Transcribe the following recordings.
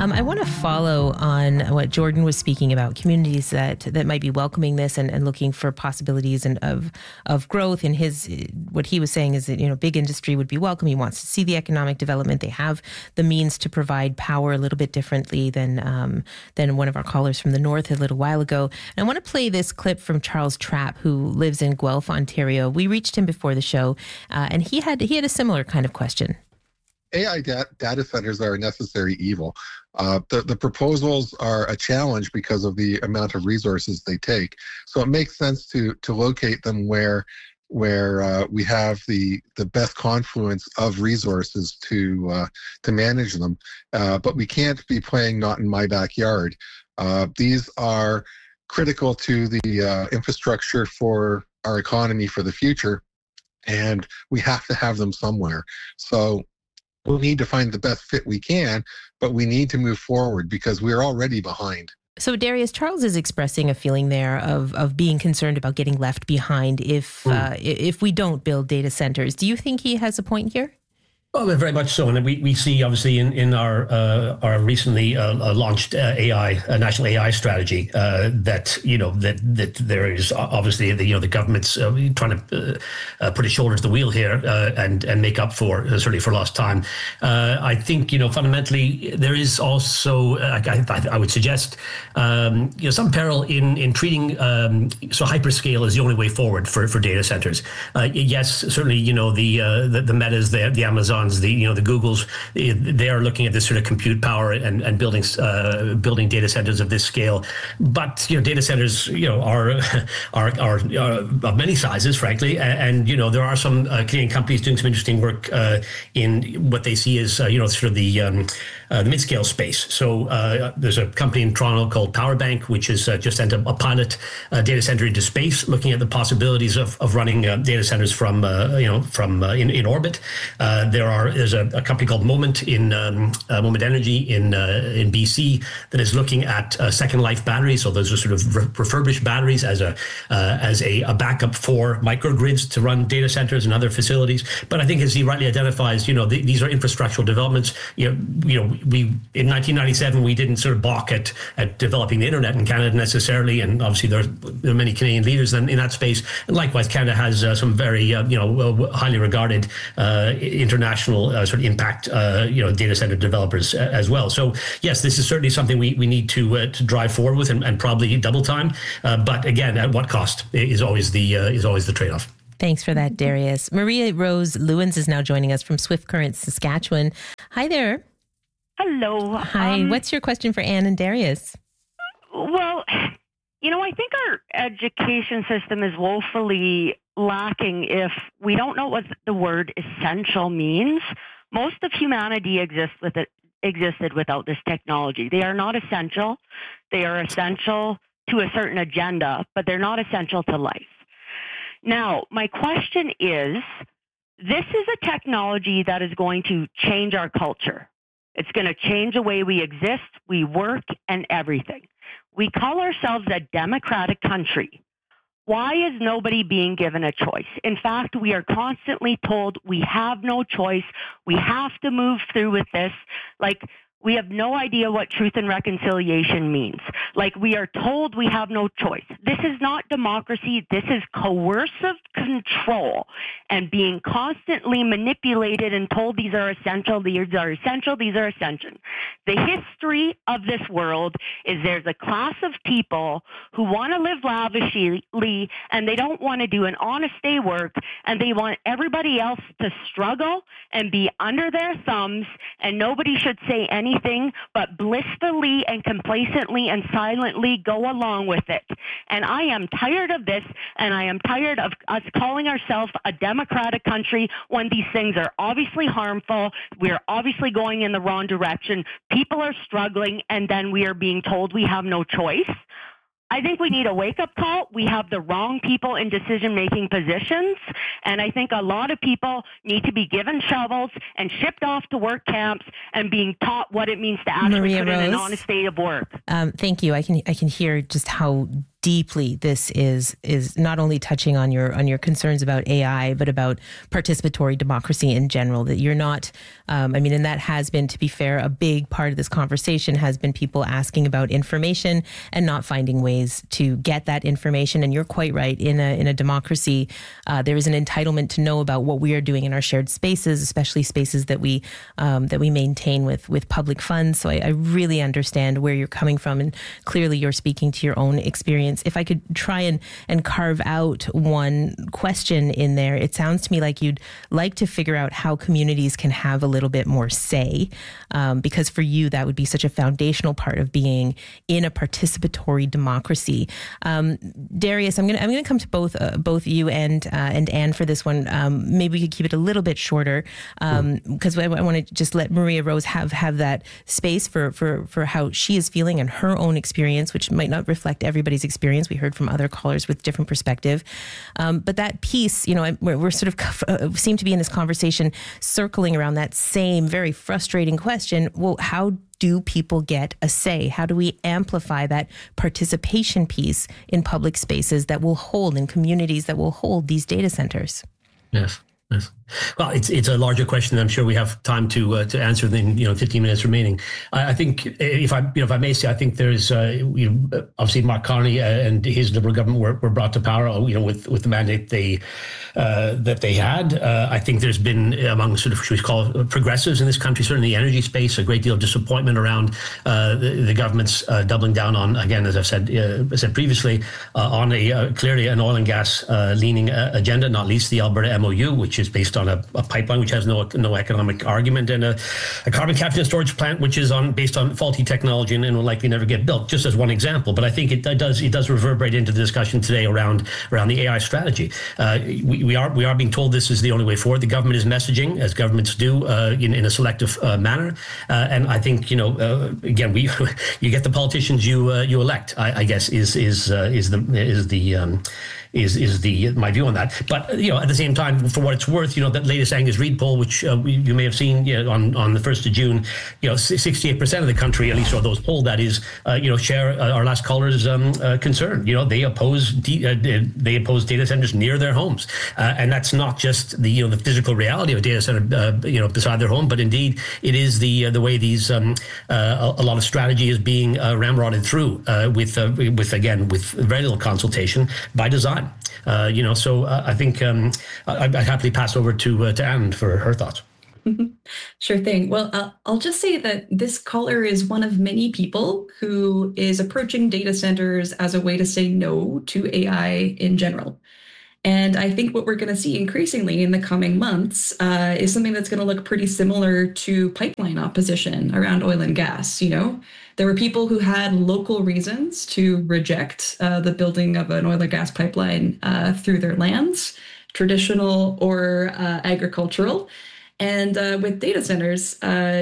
I want to follow on what Jordan was speaking about, communities that might be welcoming this and looking for possibilities and of growth. And what he was saying is that, big industry would be welcome. He wants to see the economic development. They have the means to provide power a little bit differently than one of our callers from the north a little while ago. And I want to play this clip from Charles Trapp, who lives in Guelph, Ontario. We reached him before the show, and he had a similar kind of question. AI data centers are a necessary evil. The proposals are a challenge because of the amount of resources they take. So it makes sense to locate them where we have the best confluence of resources to manage them. But we can't be playing not in my backyard. These are critical to the infrastructure for our economy for the future, and we have to have them somewhere. So we need to find the best fit we can, but we need to move forward because we're already behind. So, Darius, Charles is expressing a feeling there of being concerned about getting left behind if we don't build data centers. Do you think he has a point here? Well, very much so, and we see obviously in our recently launched national AI strategy that there is obviously the government's trying to put a shoulder to the wheel here and make up for certainly for lost time. I think fundamentally there is also I would suggest some peril in treating so hyperscale is the only way forward for data centers. Yes, certainly the Metas, the Amazons, the Googles, they are looking at this sort of compute power and building data centers of this scale. But data centers are of many sizes, frankly, and there are some Canadian companies doing some interesting work in what they see as sort of the mid-scale space. So there's a company in Toronto called PowerBank, which has just sent a pilot data center into space, looking at the possibilities of running data centers from in orbit. There's a company called Moment in Moment Energy in BC that is looking at second life batteries. So those are sort of refurbished batteries as a backup for microgrids to run data centers and other facilities. But I think, as he rightly identifies, these are infrastructural developments. We in 1997 we didn't sort of balk at developing the internet in Canada necessarily, and obviously there are many Canadian leaders in that space. And likewise, Canada has some very highly regarded international sort of impact data center developers as well. So yes, this is certainly something we need to drive forward with and probably double time. But again, at what cost is always the trade-off. Thanks for that, Darius. Maria Rose Lewins is now joining us from Swift Current, Saskatchewan. Hi there. Hello. Hi. What's your question for Anne and Darius? Well, I think our education system is woefully lacking if we don't know what the word essential means. Most of humanity existed without this technology. They are not essential. They are essential to a certain agenda, but they're not essential to life. Now, my question is, this is a technology that is going to change our culture. It's going to change the way we exist, we work, and everything. We call ourselves a democratic country. Why is nobody being given a choice? In fact, we are constantly told we have no choice. We have to move through with this. We have no idea what truth and reconciliation means. We are told we have no choice. This is not democracy. This is coercive control and being constantly manipulated and told these are essential, these are essential, these are essential. The history of this world is there's a class of people who want to live lavishly and they don't want to do an honest day work, and they want everybody else to struggle and be under their thumbs, and nobody should say anything but blissfully and complacently and silently go along with it. And I am tired of this, and I am tired of us calling ourselves a democratic country when these things are obviously harmful. We're obviously going in the wrong direction. People are struggling, and then we are being told we have no choice. I think we need a wake-up call. We have the wrong people in decision-making positions, and I think a lot of people need to be given shovels and shipped off to work camps and being taught what it means to actually put in an honest state of work. Thank you. I can hear just how deeply this is not only touching on your concerns about AI, but about participatory democracy in general. That you're not, and that has been, to be fair, a big part of this conversation has been people asking about information and not finding ways to get that information. And you're quite right. In a democracy, there is an entitlement to know about what we are doing in our shared spaces, especially spaces that we maintain with public funds. So I really understand where you're coming from, and clearly you're speaking to your own experience. If I could try and carve out one question in there, it sounds to me like you'd like to figure out how communities can have a little bit more say, because for you that would be such a foundational part of being in a participatory democracy. Darius, I'm gonna come to both you and Anne for this one. Maybe we could keep it a little bit shorter, because I want to just let Maria Rose have that space for how she is feeling and her own experience, which might not reflect everybody's experience. We heard from other callers with different perspective, but that piece, we're sort of seem to be in this conversation circling around that same very frustrating question. Well, how do people get a say? How do we amplify that participation piece in public spaces that will hold, in communities that will hold these data centers? Yes. Yes. Well, it's a larger question that I'm sure we have time to answer in 15 minutes remaining. I think if I may say, I think there's obviously Mark Carney and his Liberal government were brought to power with the mandate that they had. I think there's been among sort of, should we call it, progressives in this country, certainly in the energy space, a great deal of disappointment around the government's doubling down on, again, as I've said previously, on clearly an oil and gas leaning agenda, not least the Alberta MOU, which is based on a pipeline which has no economic argument, and a carbon capture and storage plant which is based on faulty technology and will likely never get built, just as one example. But I think it does reverberate into the discussion today around the AI strategy. We are being told this is the only way forward. The government is messaging, as governments do, in a selective manner, and I think again you get the politicians you elect. I guess is my view on that. But at the same time, for what it's worth, that latest Angus Reid poll, which you may have seen on the 1st of June, 68% of the country, at least of those polled, that is, share our last caller's concern. They oppose data centers near their homes, and that's not just the physical reality of a data center beside their home, but indeed it is the way these a lot of strategy is being ramrodded through with very little consultation by design. So I think I'd happily pass over to Anne for her thoughts. Sure thing. Well, I'll just say that this caller is one of many people who is approaching data centers as a way to say no to AI in general. And I think what we're going to see increasingly in the coming months is something that's going to look pretty similar to pipeline opposition around oil and gas. There were people who had local reasons to reject the building of an oil and gas pipeline through their lands, traditional or agricultural. And with data centers,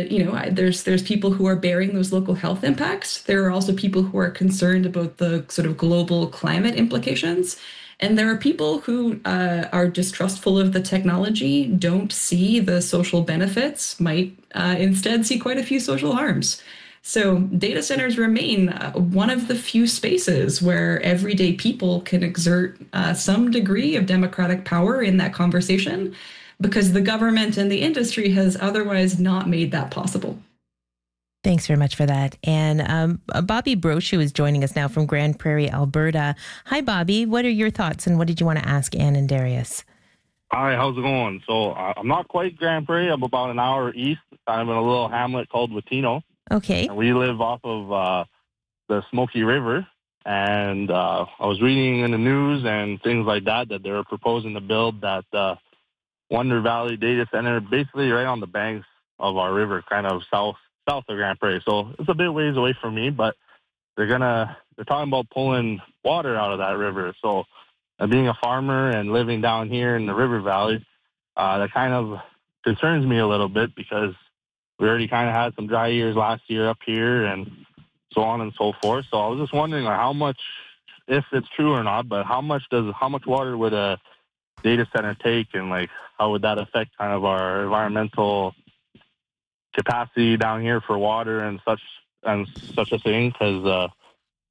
there's people who are bearing those local health impacts. There are also people who are concerned about the sort of global climate implications. And there are people who are distrustful of the technology, don't see the social benefits, might instead see quite a few social harms. So data centers remain one of the few spaces where everyday people can exert some degree of democratic power in that conversation, because the government and the industry has otherwise not made that possible. Thanks very much for that. And Bobby Brochu is joining us now from Grand Prairie, Alberta. Hi, Bobby. What are your thoughts, and what did you want to ask Anne and Darius? Hi, how's it going? So I'm not quite Grand Prairie. I'm about an hour east. I'm in a little hamlet called Watino. Okay. And we live off of the Smoky River. And I was reading in the news and things like that they were proposing to build that Wonder Valley data center basically right on the banks of our river, kind of south of Grand Prairie. So it's a bit ways away from me, but they're talking about pulling water out of that river. So being a farmer and living down here in the river valley, that kind of concerns me a little bit, because we already kind of had some dry years last year up here and so on and so forth. So I was just wondering how much, if it's true or not, but how much water would a data center take, and how would that affect kind of our environmental capacity down here for water and such a thing? Because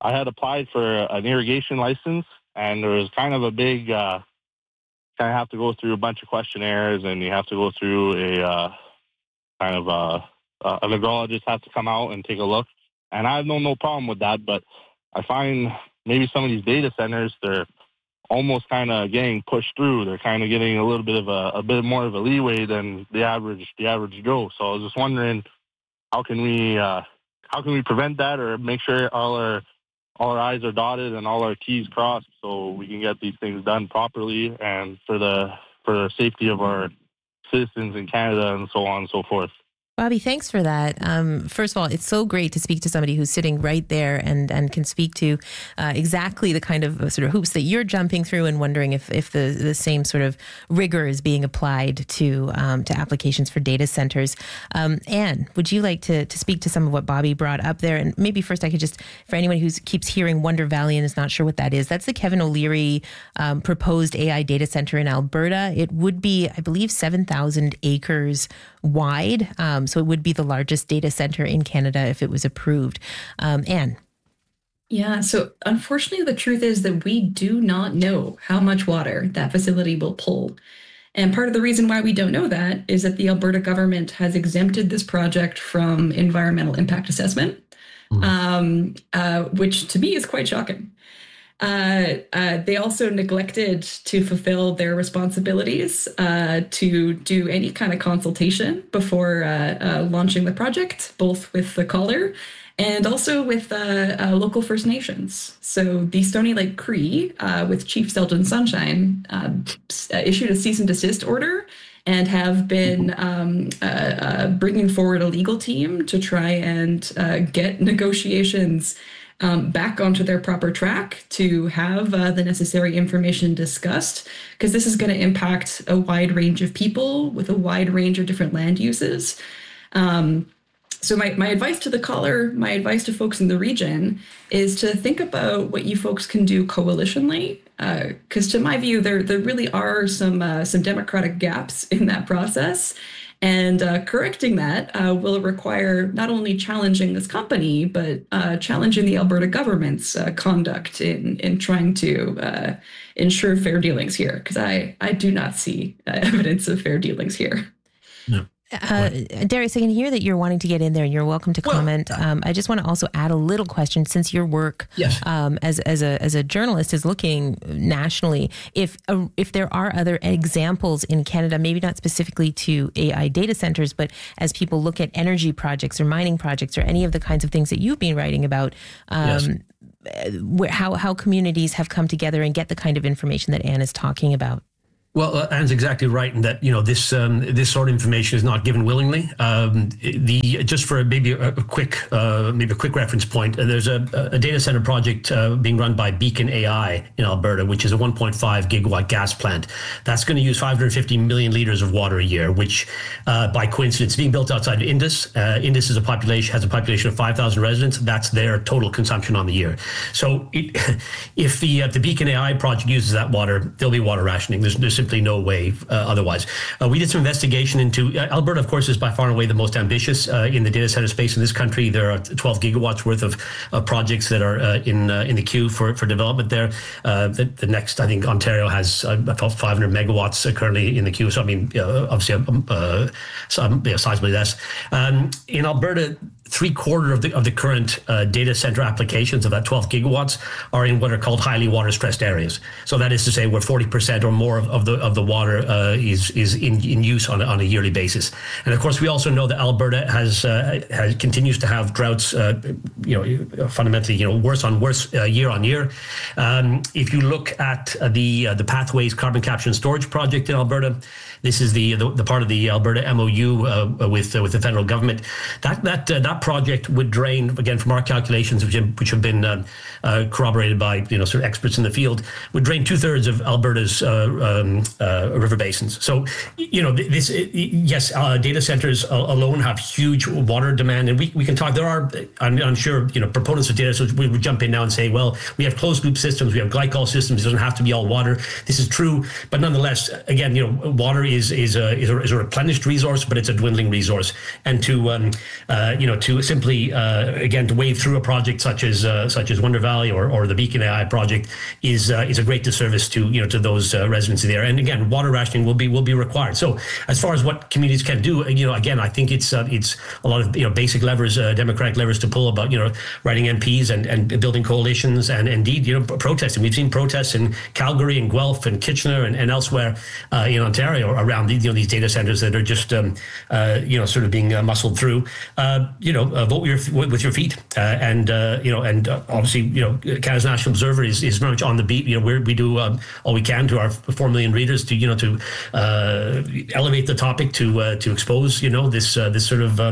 I had applied for an irrigation license, and there was kind of a big, kind of have to go through a bunch of questionnaires, and you have to go through a kind of an agrologist has to come out and take a look. And I have no problem with that, but I find maybe some of these data centers, they're almost kind of getting pushed through. They're kind of getting a little bit of a bit more of a leeway than the average Joe. So I was just wondering, how can we prevent that, or make sure all our I's are dotted and all our T's crossed, so we can get these things done properly and for the safety of our citizens in Canada and so on and so forth. Bobby, thanks for that. First of all, it's so great to speak to somebody who's sitting right there and can speak to exactly the kind of sort of hoops that you're jumping through, and wondering if the same sort of rigor is being applied to applications for data centers. Anne, would you like to speak to some of what Bobby brought up there? And maybe first I could just, for anyone who keeps hearing Wonder Valley and is not sure what that is, that's the Kevin O'Leary proposed AI data center in Alberta. It would be, I believe, 7,000 acres wide. So it would be the largest data center in Canada if it was approved. Anne? Yeah, so unfortunately, the truth is that we do not know how much water that facility will pull. And part of the reason why we don't know that is that the Alberta government has exempted this project from environmental impact assessment, which to me is quite shocking. They also neglected to fulfill their responsibilities to do any kind of consultation before launching the project, both with the caller and also with local First Nations. So the Stony Lake Cree, with Chief Selden Sunshine, issued a cease and desist order and have been bringing forward a legal team to try and get negotiations back onto their proper track to have the necessary information discussed, because this is going to impact a wide range of people with a wide range of different land uses. So my advice to the caller, my advice to folks in the region, is to think about what you folks can do coalitionally, because to my view, there really are some democratic gaps in that process. And correcting that will require not only challenging this company, but challenging the Alberta government's conduct in trying to ensure fair dealings here, because I do not see evidence of fair dealings here. No. Darius, I can hear that you're wanting to get in there, and you're welcome to comment. I just want to also add a little question, since your work as a journalist is looking nationally. If there are other examples in Canada, maybe not specifically to AI data centers, but as people look at energy projects or mining projects or any of the kinds of things that you've been writing about, how communities have come together and get the kind of information that Anne is talking about. Well, Anne's exactly right in that, this sort of information is not given willingly. Just for maybe a quick reference point, there's a data center project being run by Beacon AI in Alberta, which is a 1.5 gigawatt gas plant. That's going to use 550 million liters of water a year, which, by coincidence, being built outside of Indus. Indus has a population of 5,000 residents. That's their total consumption on the year. So, if the Beacon AI project uses that water, there'll be water rationing. There's simply no way otherwise. We did some investigation into Alberta, of course, is by far and away the most ambitious in the data center space in this country. There are 12 gigawatts worth of projects that are in the queue for development there. The next, I think, Ontario has about 500 megawatts currently in the queue. So, I mean, obviously, sizably less. In Alberta, 3/4 of the current data center applications of that 12 gigawatts are in what are called highly water stressed areas. So that is to say, where 40% or more of the water is in use on a yearly basis. And of course, we also know that Alberta continues to have droughts, fundamentally, worse on worse year on year. If you look at the Pathways Carbon Capture and Storage project in Alberta, this is the part of the Alberta MOU with the federal government. That project would drain, again, from our calculations, which have been corroborated by sort of experts in the field, would drain 2/3 of Alberta's river basins. So data centers alone have huge water demand, and we can talk. There are, I'm sure, proponents of data centers would jump in now and say, well, we have closed loop systems, we have glycol systems. It doesn't have to be all water. This is true, but nonetheless, again, water is a replenished resource, but it's a dwindling resource, and to to simply again to wade through a project such as Wonder Valley or the Beacon AI project is a great disservice to to those residents there. And again, water rationing will be required. So as far as what communities can do, again, I think it's a lot of basic levers, democratic levers to pull about writing MPs and building coalitions and indeed protesting. We've seen protests in Calgary and Guelph and Kitchener and elsewhere in Ontario around these data centers that are just sort of being muscled through. Vote with your feet, and obviously Canada's National Observer is very much on the beat. We do all we can to our 4 million readers to elevate the topic to expose this sort of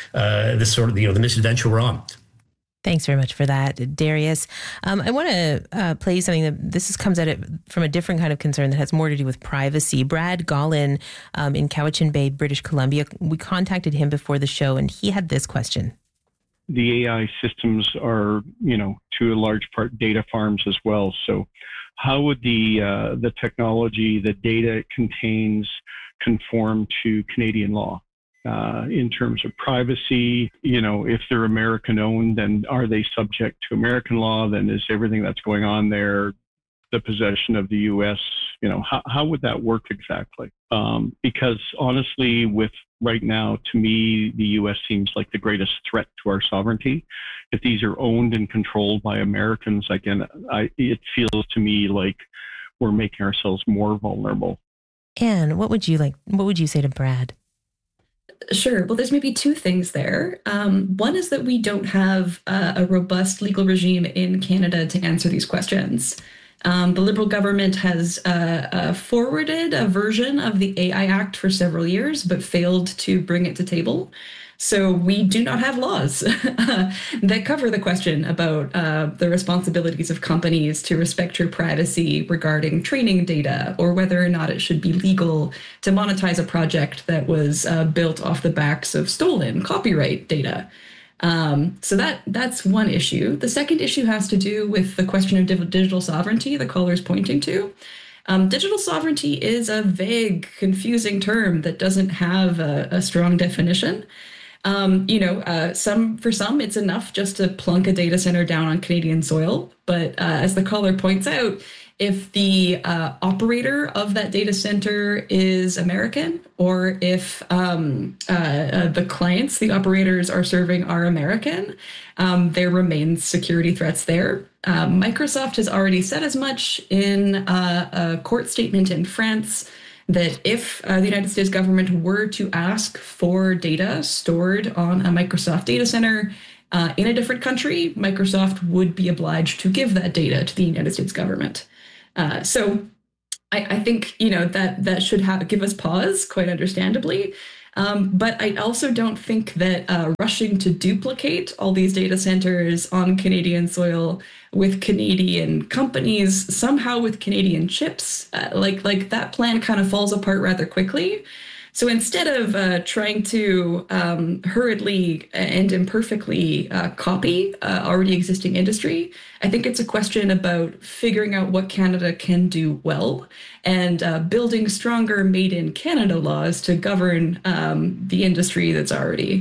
the misadventure we're on. Thanks very much for that, Darius. I want to play you something that this comes at it from a different kind of concern that has more to do with privacy. Brad Gollin in Cowichan Bay, British Columbia, we contacted him before the show, and he had this question. The AI systems are, to a large part, data farms as well. So how would the technology, the data it contains, conform to Canadian law? In terms of privacy, if they're American owned, then are they subject to American law? Then is everything that's going on there the possession of the U.S.? How would that work exactly? Because honestly, with right now, to me, the U.S. seems like the greatest threat to our sovereignty. If these are owned and controlled by Americans, again, it feels to me like we're making ourselves more vulnerable. Anne, what would you say to Brad? Sure. Well, there's maybe two things there. One is that we don't have a robust legal regime in Canada to answer these questions. The Liberal government has forwarded a version of the AI Act for several years, but failed to bring it to table. So we do not have laws that cover the question about the responsibilities of companies to respect your privacy regarding training data, or whether or not it should be legal to monetize a project that was built off the backs of stolen copyright data. So that's one issue. The second issue has to do with the question of digital sovereignty the caller's pointing to. Digital sovereignty is a vague, confusing term that doesn't have a strong definition. For some, it's enough just to plunk a data center down on Canadian soil. But as the caller points out, if the operator of that data center is American, or if the clients, the operators are serving are American, there remains security threats there. Microsoft has already said as much in a court statement in France that if the United States government were to ask for data stored on a Microsoft data center in a different country, Microsoft would be obliged to give that data to the United States government. So I think, that should give us pause, quite understandably. But I also don't think that rushing to duplicate all these data centers on Canadian soil with Canadian companies, somehow with Canadian chips, like that plan kind of falls apart rather quickly. So instead of trying to hurriedly and imperfectly copy already existing industry, I think it's a question about figuring out what Canada can do well and building stronger made in Canada laws to govern the industry that's already,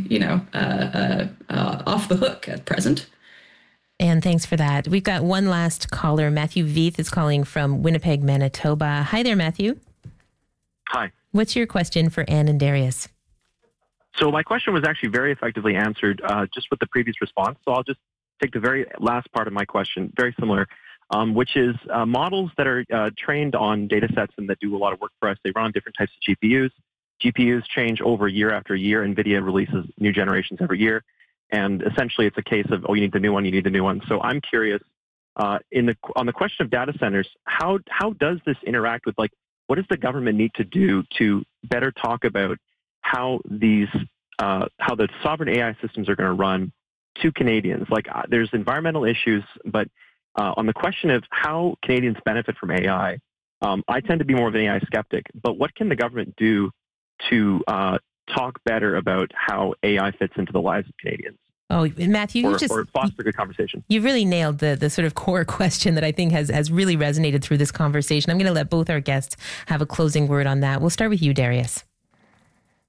off the hook at present. And thanks for that. We've got one last caller. Matthew Veith is calling from Winnipeg, Manitoba. Hi there, Matthew. Hi. What's your question for Anne and Darius? So my question was actually very effectively answered just with the previous response. So I'll just take the very last part of my question, very similar, which is models that are trained on data sets and that do a lot of work for us. They run on different types of GPUs. GPUs change over year after year. NVIDIA releases new generations every year. And essentially it's a case of, you need the new one, you need the new one. So I'm curious, on the question of data centers, how does this interact with, what does the government need to do to better talk about how the sovereign AI systems are going to run to Canadians? There's environmental issues, but on the question of how Canadians benefit from AI, I tend to be more of an AI skeptic. But what can the government do to talk better about how AI fits into the lives of Canadians? Oh, Matthew, or foster a good conversation. You really nailed the sort of core question that I think has really resonated through this conversation. I'm going to let both our guests have a closing word on that. We'll start with you, Darius.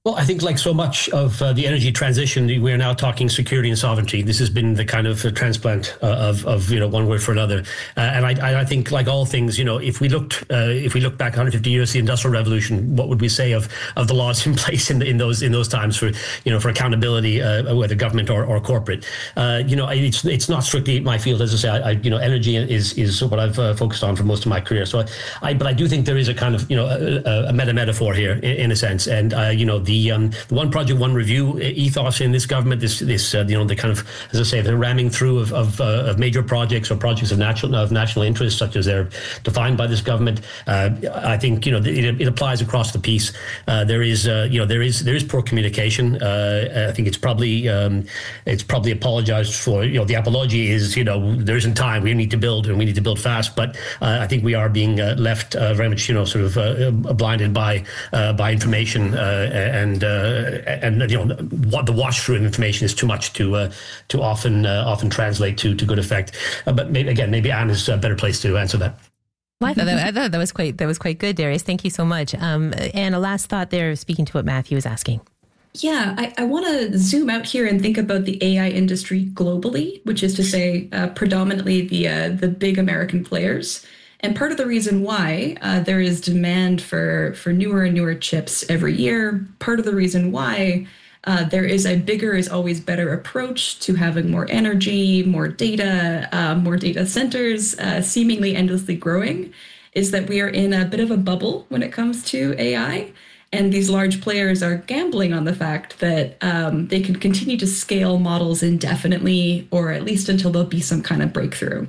Well, I think like so much of the energy transition, we're now talking security and sovereignty. This has been the kind of transplant of one word for another. And I think like all things, if we look back 150 years, the Industrial Revolution, what would we say of the laws in place in those times for accountability, whether government or corporate? It's not strictly my field, as I say. Energy is what I've focused on for most of my career. So but I do think there is a kind of a metaphor here in a sense, and the one project, one review ethos in this government, the kind of, as I say, the ramming through of major projects or projects of national interest, such as they're defined by this government. I think it applies across the piece. There is poor communication. I think it's probably apologized for. The apology is there isn't time. We need to build and we need to build fast. But I think we are being left very much blinded by information and what the wash through of information is too much to often translate to good effect. But maybe Anne is a better place to answer that. Well, I thought that was quite good, Darius. Thank you so much. And a last thought there, speaking to what Matthew was asking. Yeah, I want to zoom out here and think about the AI industry globally, which is to say predominantly the big American players. And part of the reason why there is demand for newer and newer chips every year, part of the reason why there is a bigger is always better approach to having more energy, more data centers, seemingly endlessly growing, is that we are in a bit of a bubble when it comes to AI. And these large players are gambling on the fact that they can continue to scale models indefinitely, or at least until there'll be some kind of breakthrough.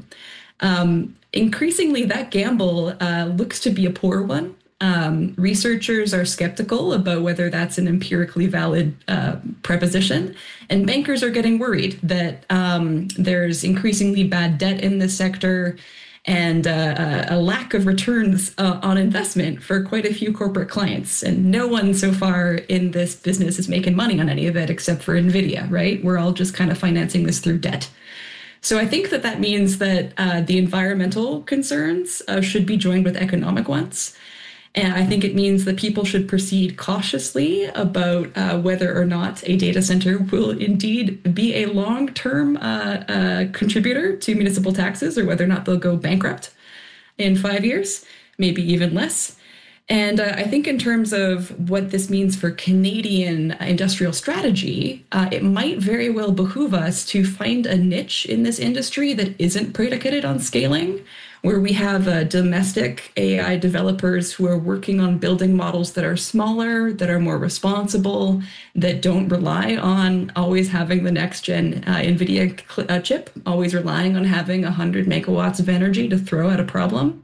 Increasingly, that gamble looks to be a poor one. Researchers are skeptical about whether that's an empirically valid proposition, and bankers are getting worried that there's increasingly bad debt in this sector and a lack of returns on investment for quite a few corporate clients. And no one so far in this business is making money on any of it except for NVIDIA, right? We're all just kind of financing this through debt. So I think that means that the environmental concerns should be joined with economic ones. And I think it means that people should proceed cautiously about whether or not a data center will indeed be a long-term contributor to municipal taxes, or whether or not they'll go bankrupt in 5 years, maybe even less. And I think in terms of what this means for Canadian industrial strategy, it might very well behoove us to find a niche in this industry that isn't predicated on scaling, where we have domestic AI developers who are working on building models that are smaller, that are more responsible, that don't rely on always having the next gen NVIDIA chip, always relying on having 100 megawatts of energy to throw at a problem.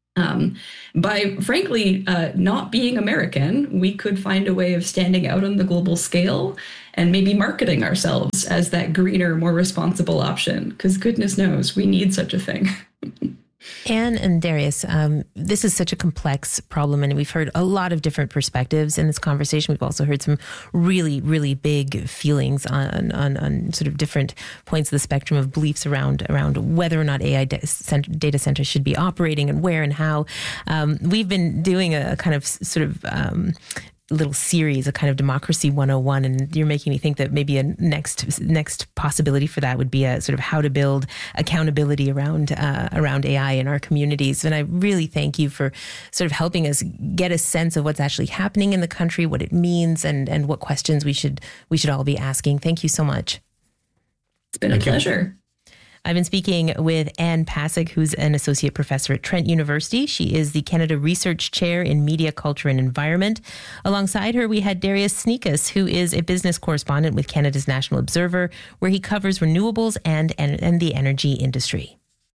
By frankly not being American, we could find a way of standing out on the global scale and maybe marketing ourselves as that greener, more responsible option, because goodness knows we need such a thing. Anne and Darius, this is such a complex problem, and we've heard a lot of different perspectives in this conversation. We've also heard some really, really big feelings on sort of different points of the spectrum of beliefs around whether or not AI data centers should be operating and where and how. We've been doing a kind of sort of little series, a kind of Democracy 101, and you're making me think that maybe a next possibility for that would be a sort of how to build accountability around AI in our communities. And I really thank you for sort of helping us get a sense of what's actually happening in the country, what it means, and what questions we should all be asking. Thank you so much. It's been a pleasure. I've been speaking with Anne Pasek, who's an associate professor at Trent University. She is the Canada Research Chair in Media, Culture and Environment. Alongside her, we had Darius Sneekus, who is a business correspondent with Canada's National Observer, where he covers renewables and the energy industry.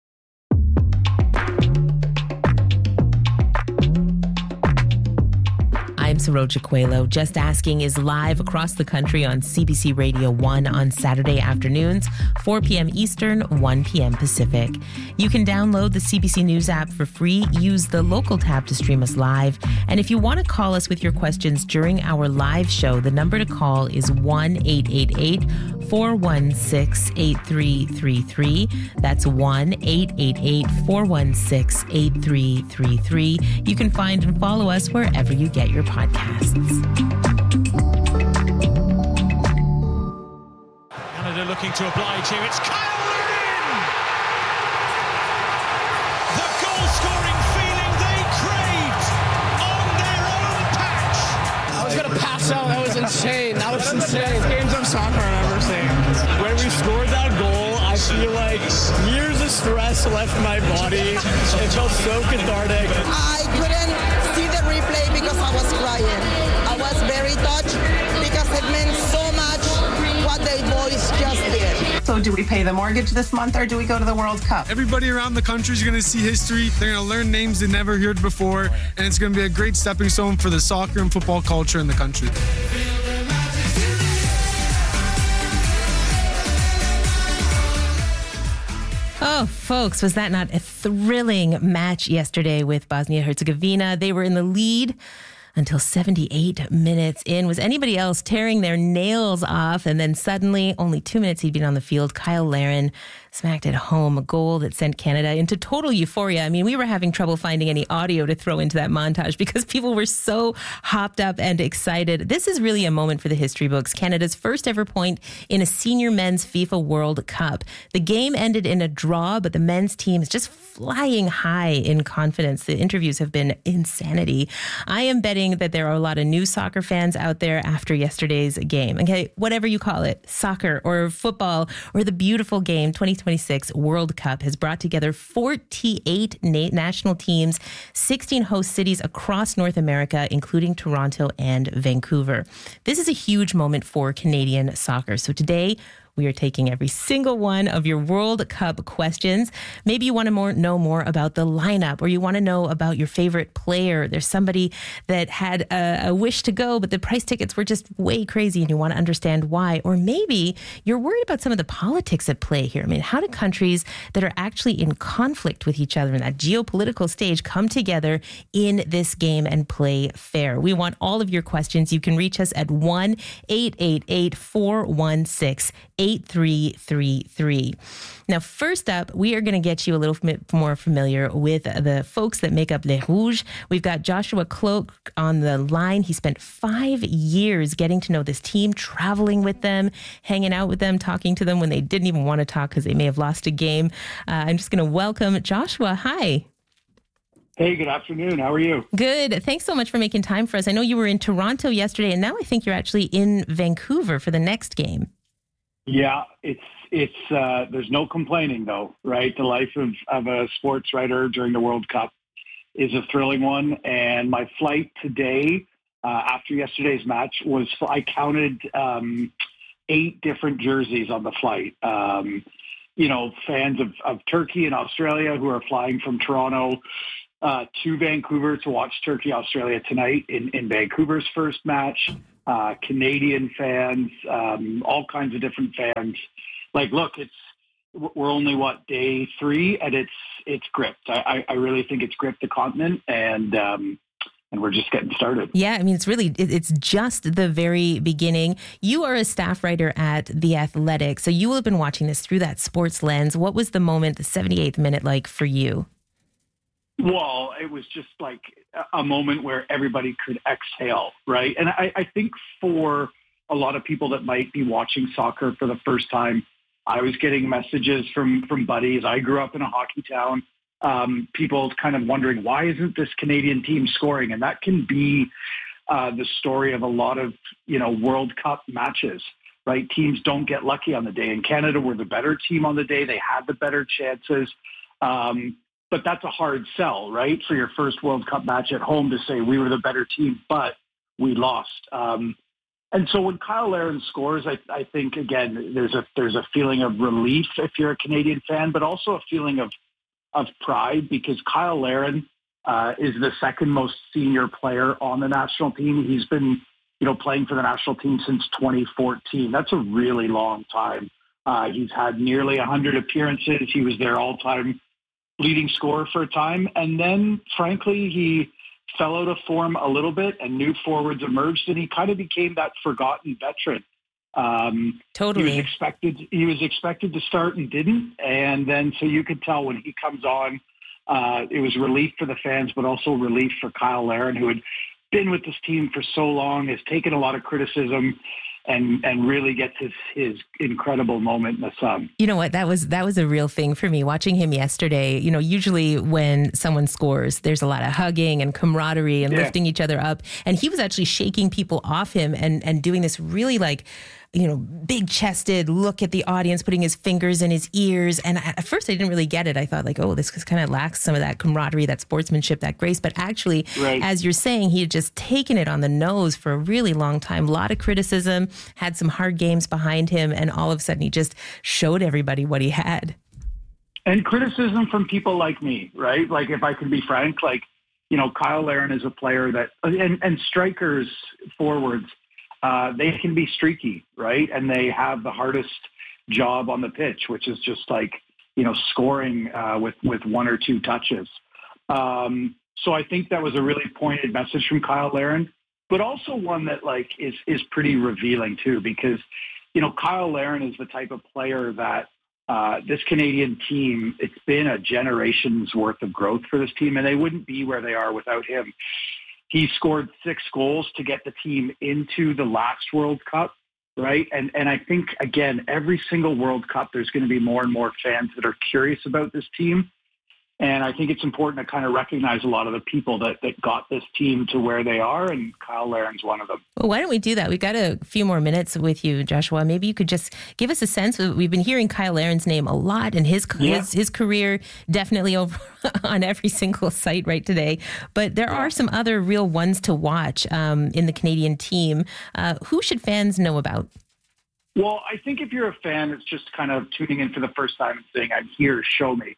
I'm Saroja Coelho. Just Asking is live across the country on CBC Radio 1 on Saturday afternoons, 4 p.m. Eastern, 1 p.m. Pacific. You can download the CBC News app for free. Use the local tab to stream us live. And if you want to call us with your questions during our live show, the number to call is 1-888-416-8333. That's 1-888-416-8333. You can find and follow us wherever you get your podcasts. to oblige you. It's Kyle Larin! The goal-scoring feeling they craved on their own patch. I was going to pass out. That was insane. That was insane. Games of soccer I've ever seen. When we scored that goal, I feel like years of stress left my body. It felt so cathartic. I couldn't see the replay because I was crying. I was very touched because it meant so much what the boys just did. So do we pay the mortgage this month or do we go to the World Cup? Everybody around the country is going to see history. They're going to learn names they never heard before. And it's going to be a great stepping stone for the soccer and football culture in the country. Oh, folks, was that not a thrilling match yesterday with Bosnia-Herzegovina? They were in the lead until 78 minutes in. Was anybody else tearing their nails off? And then suddenly, only 2 minutes he'd been on the field, Kyle Larin smacked it home, a goal that sent Canada into total euphoria. I mean, we were having trouble finding any audio to throw into that montage because people were so hopped up and excited. This is really a moment for the history books. Canada's first ever point in a senior men's FIFA World Cup. The game ended in a draw, but the men's team is just flying high in confidence. The interviews have been insanity. I am betting that there are a lot of new soccer fans out there after yesterday's game. Okay, whatever you call it, soccer or football or the beautiful game, 2026 World Cup has brought together 48 national teams, 16 host cities across North America, including Toronto and Vancouver. This is a huge moment for Canadian soccer. So today, we are taking every single one of your World Cup questions. Maybe you want to know more about the lineup, or you want to know about your favorite player. There's somebody that had a wish to go, but the price tickets were just way crazy and you want to understand why. Or maybe you're worried about some of the politics at play here. I mean, how do countries that are actually in conflict with each other in that geopolitical stage come together in this game and play fair? We want all of your questions. You can reach us at 1-888-416-8333. Now, first up, we are going to get you a little bit more familiar with the folks that make up Les Rouges. We've got Joshua Cloak on the line. He spent 5 years getting to know this team, traveling with them, hanging out with them, talking to them when they didn't even want to talk because they may have lost a game. I'm just going to welcome Joshua. Hi. Hey, good afternoon. How are you? Good. Thanks so much for making time for us. I know you were in Toronto yesterday, and now I think you're actually in Vancouver for the next game. Yeah, it's there's no complaining though, right? The life of a sports writer during the World Cup is a thrilling one. And my flight today, after yesterday's match, was I counted 8 different jerseys on the flight. Fans of Turkey and Australia who are flying from Toronto to Vancouver to watch Turkey-Australia tonight in Vancouver's first match. Canadian fans, all kinds of different fans. Like, look, we're only day 3, and it's gripped. I really think it's gripped the continent, and we're just getting started. Yeah, I mean, it's just the very beginning. You are a staff writer at The Athletic, so you will have been watching this through that sports lens. What was the moment, the 78th minute, like for you? Well, it was just like a moment where everybody could exhale, right? And I think for a lot of people that might be watching soccer for the first time, I was getting messages from buddies. I grew up in a hockey town. People kind of wondering, why isn't this Canadian team scoring? And that can be the story of a lot of, World Cup matches, right? Teams don't get lucky on the day. And Canada were the better team on the day. They had the better chances. But that's a hard sell, right? For your first World Cup match at home to say we were the better team, but we lost. And so when Kyle Larin scores, I think, again, there's a feeling of relief if you're a Canadian fan, but also a feeling of pride because Kyle Larin is the second most senior player on the national team. He's been, playing for the national team since 2014. That's a really long time. He's had nearly 100 appearances. He was their all-time leading scorer for a time. And then, frankly, he fell out of form a little bit and new forwards emerged and he kind of became that forgotten veteran. Totally. He was expected to start and didn't. And then, so you could tell when he comes on, it was relief for the fans, but also relief for Kyle Larin, who had been with this team for so long, has taken a lot of criticism. and really gets his incredible moment in the sun. You know what? That was a real thing for me watching him yesterday. You know, usually when someone scores, there's a lot of hugging and camaraderie and lifting each other up. And he was actually shaking people off him and doing this really like, you know, big chested look at the audience, putting his fingers in his ears. And at first I didn't really get it. I thought like, oh, this kind of lacks some of that camaraderie, that sportsmanship, that grace. But actually, as you're saying, he had just taken it on the nose for a really long time. A lot of criticism, had some hard games behind him. And all of a sudden he just showed everybody what he had. And criticism from people like me, right? Like if I can be frank, like, you know, Kyle Larin is a player that, and strikers, forwards, they can be streaky, right? And they have the hardest job on the pitch, which is just like, you know, scoring with one or two touches. So I think that was a really pointed message from Kyle Larin, but also one that like is pretty revealing too, because, you know, Kyle Larin is the type of player that this Canadian team, it's been a generation's worth of growth for this team, and they wouldn't be where they are without him. He scored 6 goals to get the team into the last World Cup, right? And I think, again, every single World Cup, there's going to be more and more fans that are curious about this team. And I think it's important to kind of recognize a lot of the people that got this team to where they are, and Kyle Larin's one of them. Well, why don't we do that? We've got a few more minutes with you, Joshua. Maybe you could just give us a sense. We've been hearing Kyle Larin's name a lot, and his career definitely over on every single site right today. But there are some other real ones to watch in the Canadian team. Who should fans know about? Well, I think if you're a fan that's just kind of tuning in for the first time and saying, I'm here, show me.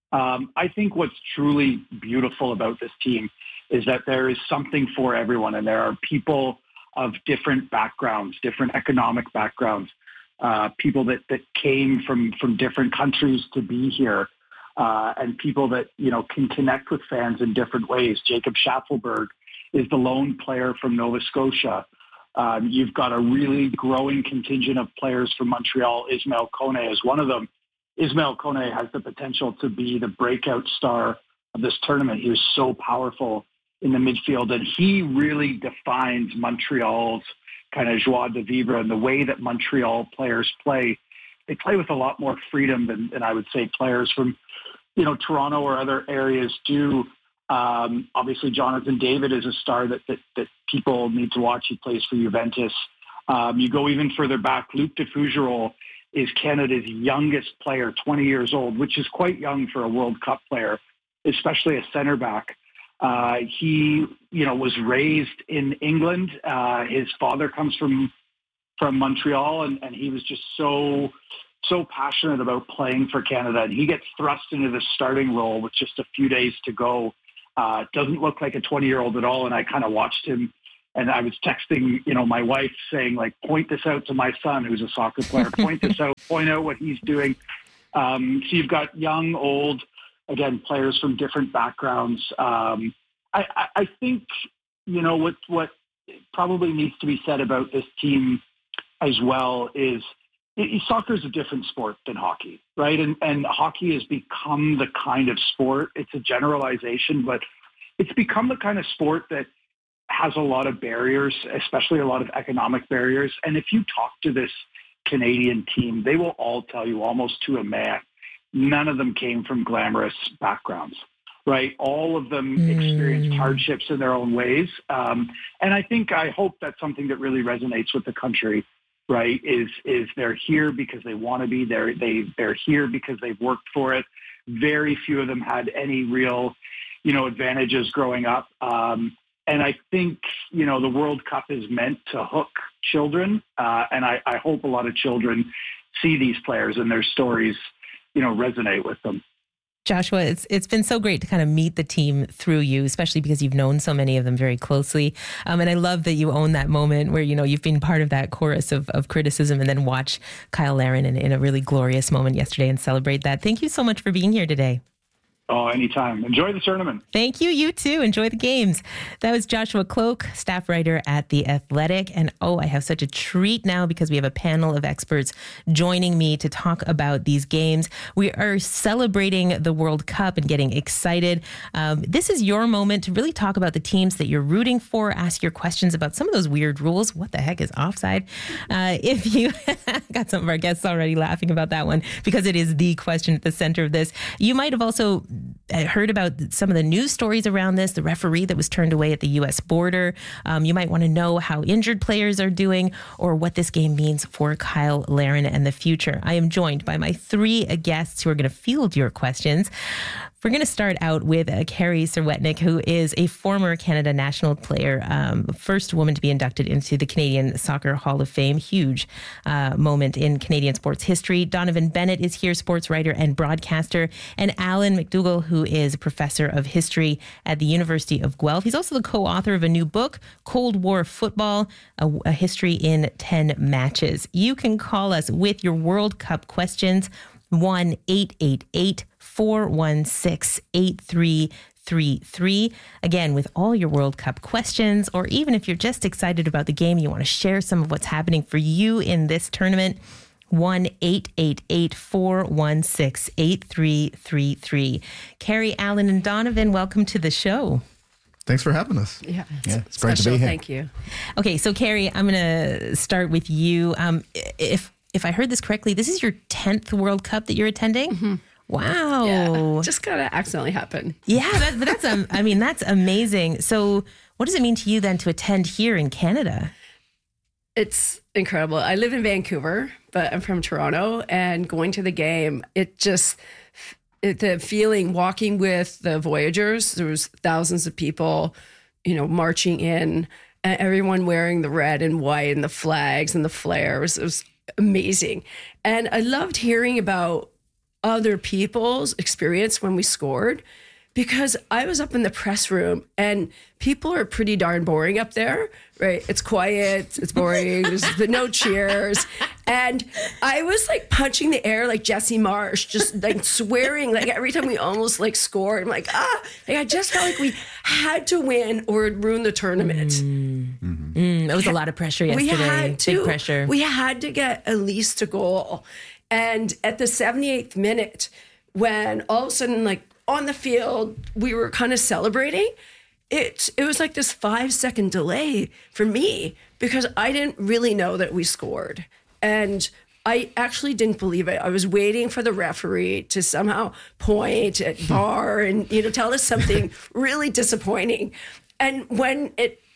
I think what's truly beautiful about this team is that there is something for everyone, and there are people of different backgrounds, different economic backgrounds, people that came from different countries to be here, and people that, you know, can connect with fans in different ways. Jacob Schaffelberg is the lone player from Nova Scotia. You've got a really growing contingent of players from Montreal. Ismail Kone is one of them. Ismail Kone has the potential to be the breakout star of this tournament. He was so powerful in the midfield, and he really defines Montreal's kind of joie de vivre and the way that Montreal players play. They play with a lot more freedom than I would say players from, you know, Toronto or other areas do. Obviously, Jonathan David is a star that people need to watch. He plays for Juventus. You go even further back, Luc de Fougerolles is Canada's youngest player, 20 years old, which is quite young for a World Cup player, especially a center back. He, you know, was raised in England. His father comes from Montreal, and he was just so passionate about playing for Canada. And he gets thrust into the starting role with just a few days to go. Doesn't look like a 20-year-old at all. And I kind of watched him. And I was texting, you know, my wife saying, like, point this out to my son, who's a soccer player. Point this out. Point out what he's doing. So you've got young, old, again, players from different backgrounds. I think, you know, what probably needs to be said about this team as well is soccer is a different sport than hockey, right? And hockey has become the kind of sport. It's a generalization, but it's become the kind of sport that has a lot of barriers, especially a lot of economic barriers. And if you talk to this Canadian team, they will all tell you almost to a man, none of them came from glamorous backgrounds, right? All of them experienced hardships in their own ways. And I hope that's something that really resonates with the country, right? Is they're here because they want to be there. They're here because they've worked for it. Very few of them had any real, you know, advantages growing up. And I think, you know, the World Cup is meant to hook children. And I hope a lot of children see these players and their stories, you know, resonate with them. Joshua, it's been so great to kind of meet the team through you, especially because you've known so many of them very closely. And I love that you own that moment where, you know, you've been part of that chorus of criticism and then watch Kyle Larin in a really glorious moment yesterday and celebrate that. Thank you so much for being here today. Oh, anytime. Enjoy the tournament. Thank you. You too. Enjoy the games. That was Joshua Cloak, staff writer at The Athletic. And I have such a treat now because we have a panel of experts joining me to talk about these games. We are celebrating the World Cup and getting excited. This is your moment to really talk about the teams that you're rooting for, ask your questions about some of those weird rules. What the heck is offside? If you got some of our guests already laughing about that one because it is the question at the center of this. You might have also heard about some of the news stories around this, the referee that was turned away at the U.S. border. You might want to know how injured players are doing or what this game means for Kyle Larin and the future. I am joined by my three guests who are going to field your questions. We're going to start out with Carrie Serwetnyk, who is a former Canada national player, first woman to be inducted into the Canadian Soccer Hall of Fame. Huge moment in Canadian sports history. Donovan Bennett is here, sports writer and broadcaster. And Alan McDougall, who is a professor of history at the University of Guelph. He's also the co-author of a new book, Cold War Football, a history in 10 matches. You can call us with your World Cup questions, 1-888-416-8333. Again, with all your World Cup questions, or even if you're just excited about the game, you want to share some of what's happening for you in this tournament, 1-888-416-8333. Carrie, Alan, and Donovan, welcome to the show. Thanks for having us. Yeah, it's great to be here. Thank you. Okay, so Carrie, I'm going to start with you. If I heard this correctly, this is your 10th World Cup that you're attending? Mm-hmm. Wow. Yeah, just kind of accidentally happened. Yeah, that's amazing. So what does it mean to you then to attend here in Canada? It's incredible. I live in Vancouver, but I'm from Toronto, and going to the game, the feeling walking with the Voyagers, there was thousands of people, marching in, and everyone wearing the red and white and the flags and the flares. It was amazing. And I loved hearing about other people's experience when we scored, because I was up in the press room and people are pretty darn boring up there, right? It's quiet, it's boring, there's no cheers. And I was like punching the air like Jesse Marsh, just like swearing, like every time we almost like scored. I'm like, I just felt like we had to win or it'd ruin the tournament. It was a lot of pressure yesterday. Big pressure. We had to get at least a goal. And at the 78th minute, when all of a sudden, like on the field, we were kind of celebrating, it was like this 5-second delay for me because I didn't really know that we scored. And I actually didn't believe it. I was waiting for the referee to somehow point at VAR and, tell us something really disappointing. And when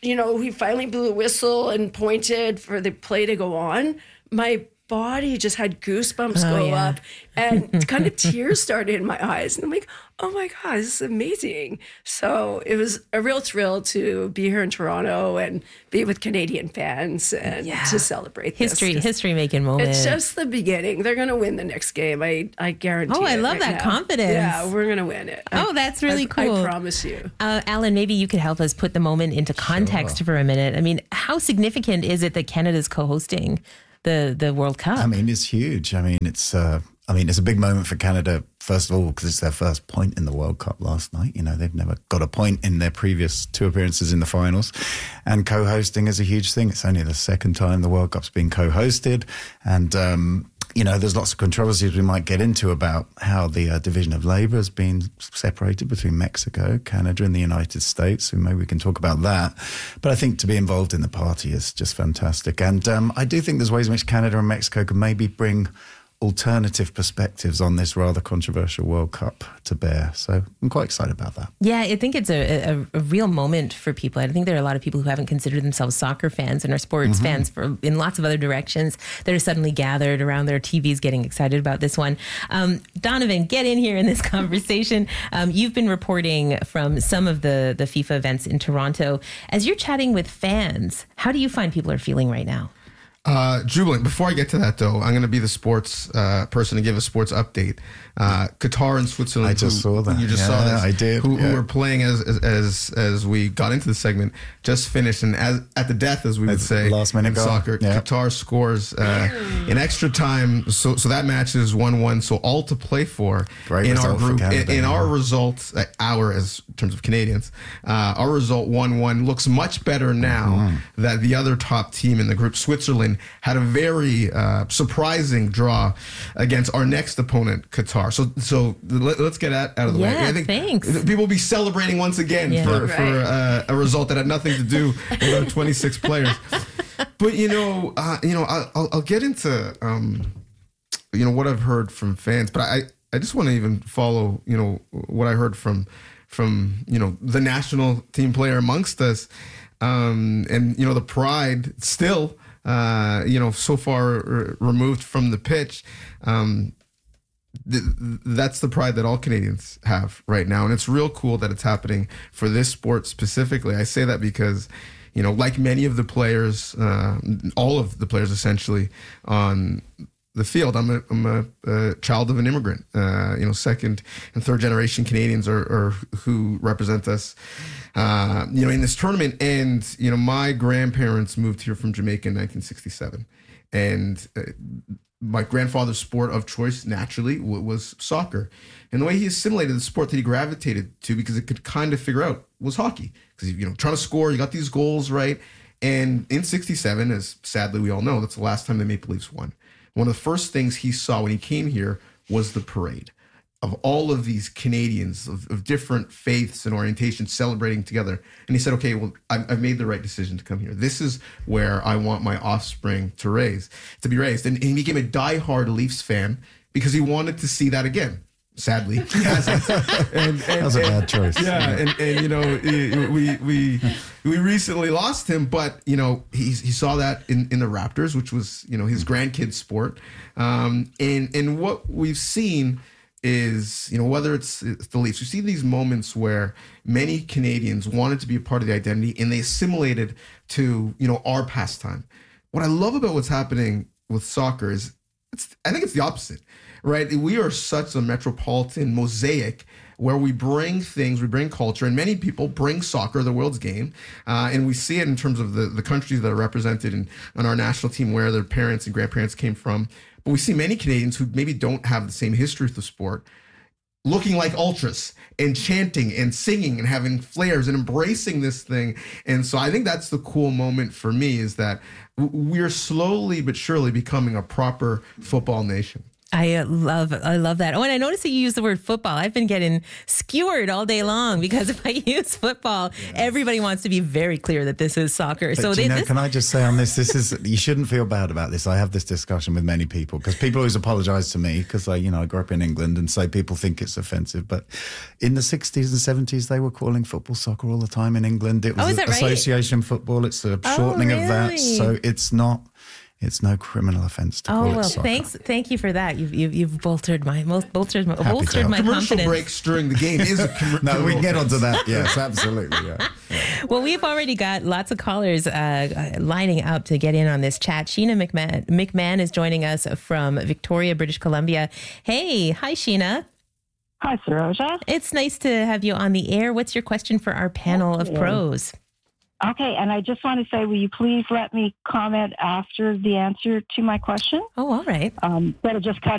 he finally blew a whistle and pointed for the play to go on, my body just had goosebumps go up and kind of tears started in my eyes. And I'm like, oh my God, this is amazing. So it was a real thrill to be here in Toronto and be with Canadian fans and to celebrate this. History making moment. It's just the beginning. They're going to win the next game. I guarantee it. Oh, I love that confidence. Yeah, we're going to win it. That's really cool. I promise you. Alan, maybe you could help us put the moment into context for a minute. I mean, how significant is it that Canada's co-hosting the World Cup? I mean, it's huge. I mean, it's a big moment for Canada, first of all, because it's their first point in the World Cup last night. They've never got a point in their previous two appearances in the finals. And co-hosting is a huge thing. It's only the second time the World Cup's been co-hosted. And, there's lots of controversies we might get into about how the division of labor has been separated between Mexico, Canada, and the United States. So maybe we can talk about that. But I think to be involved in the party is just fantastic. And I do think there's ways in which Canada and Mexico could maybe bring alternative perspectives on this rather controversial World Cup to bear. So I'm quite excited about that. Yeah, I think it's a real moment for people. I think there are a lot of people who haven't considered themselves soccer fans and are sports fans in lots of other directions that are suddenly gathered around their TVs getting excited about this one. Donovan, get in here in this conversation. You've been reporting from some of the FIFA events in Toronto. As you're chatting with fans, how do you find people are feeling right now? Jubilant, before I get to that, though, I'm going to be the sports person to give a sports update. Qatar and Switzerland. I just saw that. You just saw this. I did. Who were playing as we got into the segment, just finished. And at the death, as we would say, last minute in goal. soccer, Qatar scores in extra time. So that match is 1-1. So all to play for in our group. In our results, in terms of Canadians, our result 1-1 looks much better now that the other top team in the group, Switzerland, had a very surprising draw against our next opponent, Qatar. So let's get out of the way. I think people will be celebrating once again for a result that had nothing to do with our 26 players. But I'll get into what I've heard from fans. But I just want to even follow what I heard from the national team player amongst us, and the pride still. So far removed from the pitch, that's the pride that all Canadians have right now. And it's real cool that it's happening for this sport specifically. I say that because, like many of the players, all of the players essentially on the field, I'm a child of an immigrant. Second and third generation Canadians are who represent us, in this tournament. And, my grandparents moved here from Jamaica in 1967. And my grandfather's sport of choice, naturally, was soccer. And the way he assimilated the sport that he gravitated to, because it could kind of figure out, was hockey. Because, trying to score, you got these goals, right? And in 67, as sadly we all know, that's the last time the Maple Leafs won. One of the first things he saw when he came here was the parade of all of these Canadians of different faiths and orientations celebrating together. And he said, okay, well, I've made the right decision to come here. This is where I want my offspring to be raised. And he became a diehard Leafs fan because he wanted to see that again. Sadly, he hasn't. That was a bad choice. Yeah, and we recently lost him, but he saw that in the Raptors, which was his grandkid's sport, and what we've seen is whether it's the Leafs, we see these moments where many Canadians wanted to be a part of the identity and they assimilated to our pastime. What I love about what's happening with soccer is I think it's the opposite. Right, we are such a metropolitan mosaic where we bring culture, and many people bring soccer, the world's game, and we see it in terms of the countries that are represented on our national team, where their parents and grandparents came from. But we see many Canadians who maybe don't have the same history with the sport, looking like ultras and chanting and singing and having flares and embracing this thing. And so I think that's the cool moment for me, is that we're slowly but surely becoming a proper football nation. I love that. Oh, and I noticed that you use the word football. I've been getting skewered all day long because if I use football, everybody wants to be very clear that this is soccer. But can I just say on this is you shouldn't feel bad about this. I have this discussion with many people because people always apologise to me because I grew up in England and say people think it's offensive. But in the 60s and 70s, they were calling football soccer all the time in England. It was association football. It's a shortening of that. So it's not. It's no criminal offence to call it soccer. Thank you for that. You've bolstered my Commercial confidence. breaks during the game is a commercial. No, we can get onto that. Yes, absolutely. Yeah. Well, we've already got lots of callers lining up to get in on this chat. Sheena McMahon is joining us from Victoria, British Columbia. Hey, hi, Sheena. Hi, Saroja. It's nice to have you on the air. What's your question for our panel of pros? Okay, and I just want to say, will you please let me comment after the answer to my question? Oh, all right. Instead of just cutting